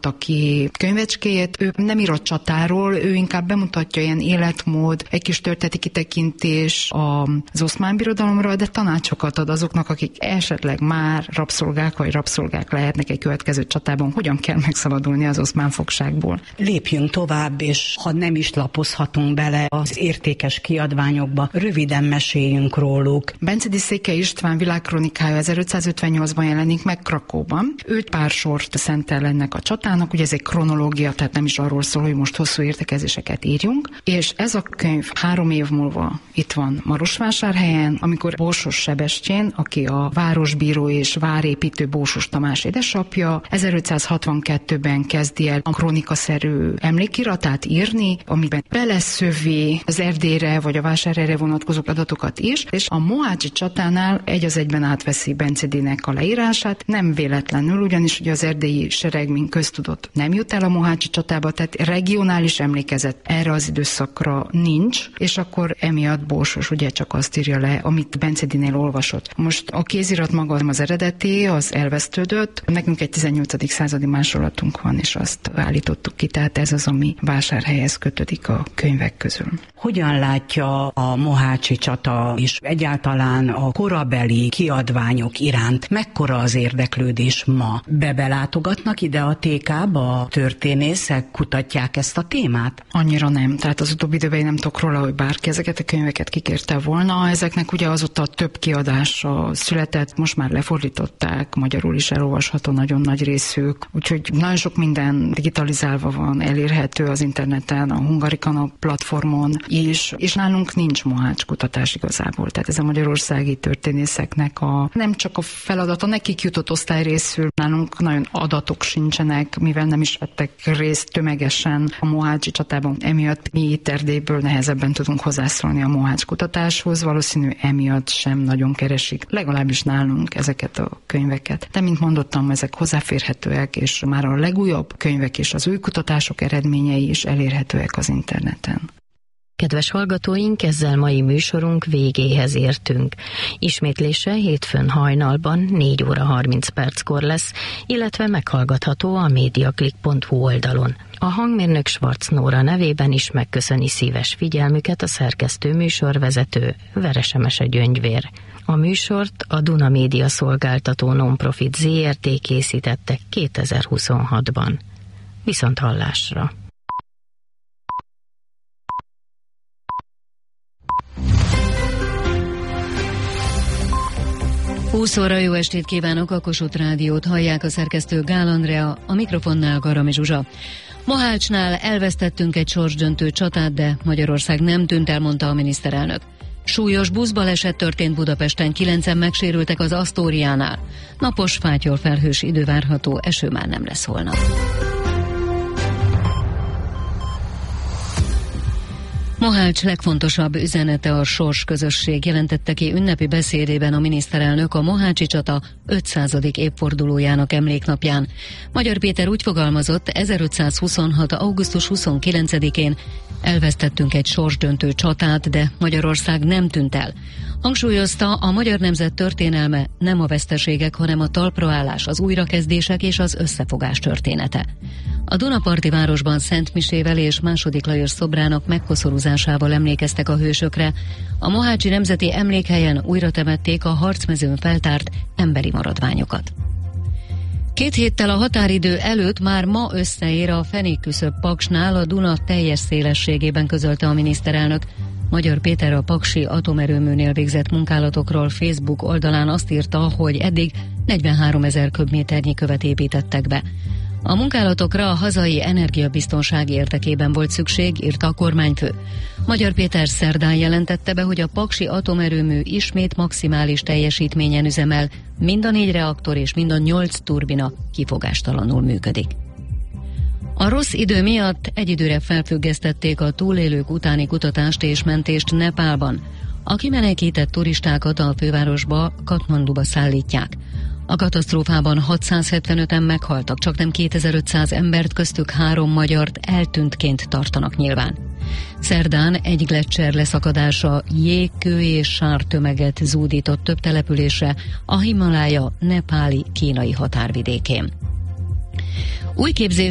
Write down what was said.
adta ki könyvecskéjét. Ő nem írott csatáról, ő inkább bemutatja ilyen életmód, egy kis történeti kitekintés az Oszmán Birodalomra, de tanácsokat ad azoknak, akik esetleg már rabszolgák vagy rabszolgák lehetnek egy következő csatában, hogyan kell megszabadulni az oszmán fogságból. Lépjünk tovább, és ha nem is lapozhatunk bele az értékes kiadványokba, röviden meséljünk róluk. Bencedi Székely István világkronikája 1558-ban jelenik meg Krakóban. Ő pár sort szentel ennek a csatának, ugye ez egy kronológia, tehát nem is arról szól, hogy most hosszú értekezéseket írjunk, és ez a könyv 3 év múlva itt van Marosvásárhelyen, amikor Borsos Sebestyén, aki a városbíró és várépítő Borsos Tamás édesapja, 1562-ben kezdi el a krónikaszerű emlékiratát írni, amiben beleszövi az Erdélyre vagy a Vásárhelyre vonatkozó adatokat is, és a mohácsi csatánál egy az egyben átveszi Bencedinek a leírását, nem véletlenül, ugyanis ugye az erdélyi sereg, mint köztudott, nem jut el a mohácsi csatába, tehát regionális emlékezet erre az időszakra nincs, és akkor emiatt Borsos ugye csak azt írja le, amit Bencedinél olvasott. Most a kézirat maga az eredeti, az elvesztődött, nekünk egy 18. századi másolatunk van, és azt állítottuk ki, tehát ez az, ami Vásárhelyhez kötődik a könyvek közül. Hogyan látja a mohácsi csata és egyáltalán a korabeli kiadványok iránt mekkora az érdeklődés ma? Belátogatnak ide a TK-ba a történészek, kutatják ezt a témát? Annyira nem, tehát az utóbbi időben én nem tudok róla, hogy bárki ezeket a könyveket kikérte volna. Ezeknek ugye azóta több kiadása született, most már lefordították, magyarul is elolvasható nagyon nagy részük, úgyhogy nagyon sok minden digitalizálva van, elérhető az interneten, a Hungarikana platformon is, és nálunk nincs mohács kutatás igazából, tehát ez a magyarországi történészeknek nem csak a feladata, nekik jutott osztályrészül, nálunk nagyon adatok sincsenek, mivel nem is vettek részt tömegesen a mohácsi csatában, emiatt mi itt Erdélyből nehezebben tudunk hozzászólni a mohács kutatáshoz, valószínű emiatt sem nagyon keresik, legalábbis nálunk ezeket a könyveket. De mint mondottam, ezek hozzáférhetőek, és már a legújabb könyvek és az új kutatások eredményei is elérhetőek az interneten. Kedves hallgatóink, ezzel mai műsorunk végéhez értünk. Ismétlése hétfőn hajnalban 4 óra 30 perckor lesz, illetve meghallgatható a mediaclick.hu oldalon. A hangmérnök Schwarz Nóra nevében is megköszöni szíves figyelmüket a szerkesztő műsorvezető Veresemese Gyöngyvér. A műsort a Duna Média Szolgáltató Nonprofit Zrt. Készítette 2026-ban. Viszonthallásra! Húszóra jó estét kívánok, a Kossuth Rádiót hallják, a szerkesztő Gál Andrea, a mikrofonnál Garami Zsuzsa. Mohácsnál elvesztettünk egy sorsdöntő csatát, de Magyarország nem tűnt el, mondta a miniszterelnök. Súlyos buszbaleset történt Budapesten, 9-en megsérültek az Asztóriánál. Napos, fátyolfelhős idő várható, eső már nem lesz holnap. Mohács legfontosabb üzenete a sorsközösség, jelentette ki ünnepi beszédében a miniszterelnök a mohácsi csata 500. évfordulójának emléknapján. Magyar Péter úgy fogalmazott, 1526. augusztus 29-én elvesztettünk egy sorsdöntő csatát, de Magyarország nem tűnt el. Hangsúlyozta, a magyar nemzet történelme nem a veszteségek, hanem a talpraállás, az újrakezdések és az összefogás története. A Dunaparti városban Szent Misével és II. Lajos szobrának megkoszorúzásával emlékeztek a hősökre. A mohácsi nemzeti emlékhelyen újra temették a harcmezőn feltárt emberi maradványokat. 2 héttel a határidő előtt már ma összeér a fenékküszöb Paksnál, a Duna teljes szélességében, közölte a miniszterelnök. Magyar Péter a paksi atomerőműnél végzett munkálatokról Facebook oldalán azt írta, hogy eddig 43 000 köbméternyi követ építettek be. A munkálatokra a hazai energiabiztonság érdekében volt szükség, írta a kormányfő. Magyar Péter szerdán jelentette be, hogy a paksi atomerőmű ismét maximális teljesítményen üzemel, mind a 4 reaktor és mind a 8 turbina kifogástalanul működik. A rossz idő miatt egy időre felfüggesztették a túlélők utáni kutatást és mentést Nepálban. A kimenekített turistákat a fővárosba, Katmanduba szállítják. A katasztrófában 675-en meghaltak, csaknem 2500 embert, köztük 3 magyart eltűntként tartanak nyilván. Szerdán egy gleccser leszakadása jégkő és sártömeget zúdított több településre a Himalája nepáli-kínai határvidékén. Új képzés